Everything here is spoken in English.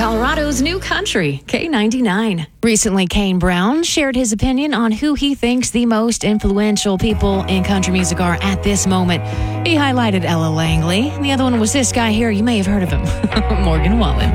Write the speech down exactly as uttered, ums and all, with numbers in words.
Colorado's new country, K ninety-nine. Recently, Kane Brown shared his opinion on who he thinks the most influential people in country music are at this moment. He highlighted Ella Langley. The other one was this guy here. You may have heard of him, Morgan Wallen.